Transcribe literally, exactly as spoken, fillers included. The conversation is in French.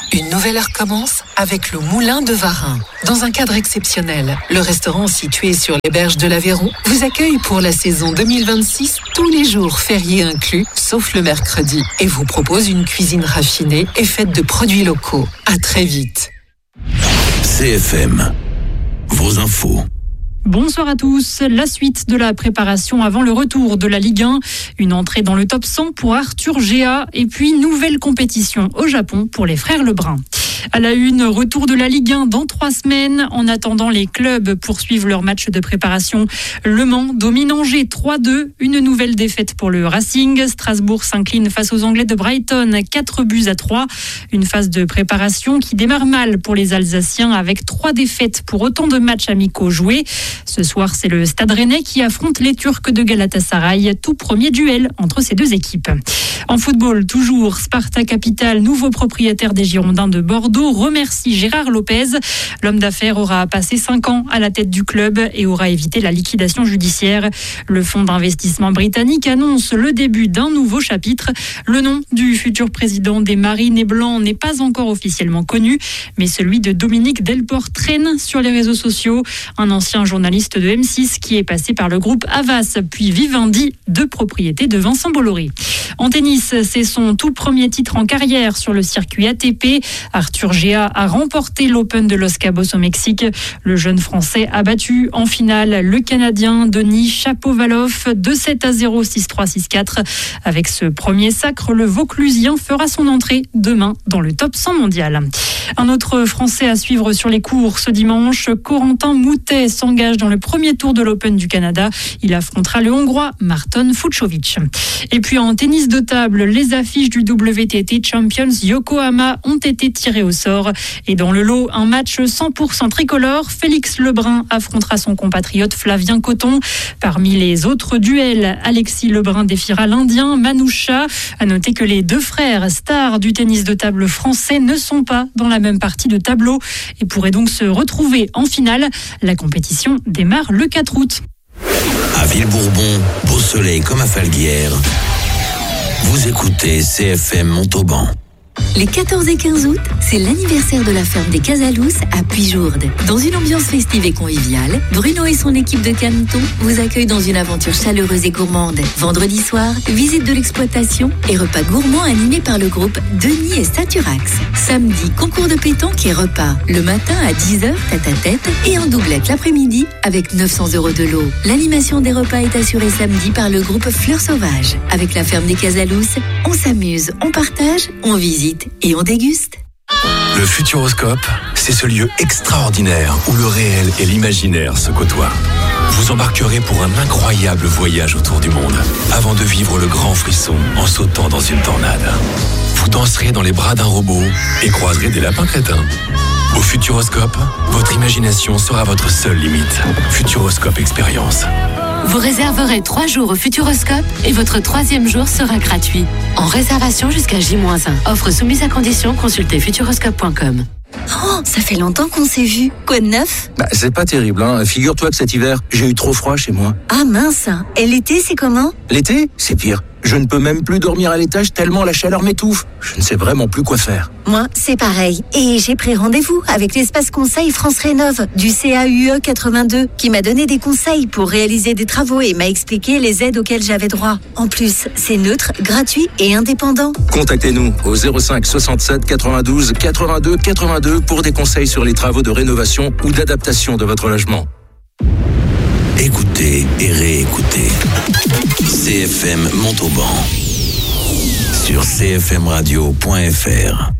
Une nouvelle heure commence avec le Moulin de Varin. Dans un cadre exceptionnel, le restaurant situé sur les berges de l'Aveyron vous accueille pour la saison deux mille vingt-six, tous les jours fériés inclus, sauf le mercredi, et vous propose une cuisine raffinée et faite de produits locaux. À très vite. C F M, vos infos. Bonsoir à tous. La suite de la préparation avant le retour de la Ligue un. Une entrée dans le top cent pour Arthur Géa et puis nouvelle compétition au Japon pour les frères Lebrun. À la une, retour de la Ligue un dans trois semaines. En attendant, les clubs poursuivent leur match de préparation. Le Mans domine Angers trois deux. Une nouvelle défaite pour le Racing. Strasbourg s'incline face aux Anglais de Brighton, quatre buts à trois. Une phase de préparation qui démarre mal pour les Alsaciens avec trois défaites pour autant de matchs amicaux joués. Ce soir, c'est le Stade Rennais qui affronte les Turcs de Galatasaray. Tout premier duel entre ces deux équipes. En football, toujours, Sparta Capital, nouveau propriétaire des Girondins de Bordeaux, remercie Gérard Lopez. L'homme d'affaires aura passé cinq ans à la tête du club et aura évité la liquidation judiciaire. Le fonds d'investissement britannique annonce le début d'un nouveau chapitre. Le nom du futur président des Marines et Blancs n'est pas encore officiellement connu, mais celui de Dominique Delport traîne sur les réseaux sociaux. Un ancien journaliste de M six qui est passé par le groupe Havas, puis Vivendi, deux propriétés de Vincent Bolloré. En tennis, c'est son tout premier titre en carrière sur le circuit A T P. Arthur Géa a remporté l'Open de Los Cabos au Mexique. Le jeune Français a battu en finale le Canadien Denis Shapovalov de sept à zéro, six trois, six quatre. Avec ce premier sacre, le Vauclusien fera son entrée demain dans le top cent mondial. Un autre Français à suivre sur les cours ce dimanche, Corentin Moutet s'engage dans le premier tour de l'Open du Canada. Il affrontera le Hongrois Marton Fucsovics. Et puis en tennis de table, les affiches du W T T Champions Yokohama ont été tirées au sort. Et dans le lot, un match cent pour cent tricolore. Félix Lebrun affrontera son compatriote Flavien Coton. Parmi les autres duels, Alexis Lebrun défiera l'Indien Manusha. À noter que les deux frères stars du tennis de table français ne sont pas dans la même partie de tableau et pourraient donc se retrouver en finale. La compétition démarre le quatre août. À Villebourbon, beau soleil comme à Falguière, vous écoutez C F M Montauban. Les quatorze et quinze août, c'est l'anniversaire de la ferme des Casalous à Puyjourde. Dans une ambiance festive et conviviale, Bruno et son équipe de canetons vous accueillent dans une aventure chaleureuse et gourmande. Vendredi soir, visite de l'exploitation et repas gourmands animés par le groupe Denis et Staturax. Samedi, concours de pétanque et repas. Le matin à dix heures, tête à tête et en doublette l'après-midi avec neuf cents euros de lot. L'animation des repas est assurée samedi par le groupe Fleurs Sauvages. Avec la ferme des Casalous, on s'amuse, on partage, on visite et on déguste. Le Futuroscope, c'est ce lieu extraordinaire où le réel et l'imaginaire se côtoient. Vous embarquerez pour un incroyable voyage autour du monde avant de vivre le grand frisson en sautant dans une tornade. Vous danserez dans les bras d'un robot et croiserez des lapins crétins. Au Futuroscope, votre imagination sera votre seule limite. Futuroscope Expérience. Vous réserverez trois jours au Futuroscope et votre troisième jour sera gratuit. En réservation jusqu'à J moins un. Offre soumise à condition, consultez futuroscope point com. Oh, ça fait longtemps qu'on s'est vus. Quoi de neuf ? Bah, c'est pas terrible, hein. Figure-toi que cet hiver, j'ai eu trop froid chez moi. Ah mince. Et l'été, c'est comment ? L'été, c'est pire. Je ne peux même plus dormir à l'étage tellement la chaleur m'étouffe. Je ne sais vraiment plus quoi faire. Moi, c'est pareil. Et j'ai pris rendez-vous avec l'espace conseil France Rénov du C A U E quatre-vingt-deux qui m'a donné des conseils pour réaliser des travaux et m'a expliqué les aides auxquelles j'avais droit. En plus, c'est neutre, gratuit et indépendant. Contactez-nous au zéro cinq soixante-sept quatre-vingt-douze quatre-vingt-deux quatre-vingt-deux pour des conseils sur les travaux de rénovation ou d'adaptation de votre logement. Écoutez et réécoutez C F M Montauban sur c f m radio point f r.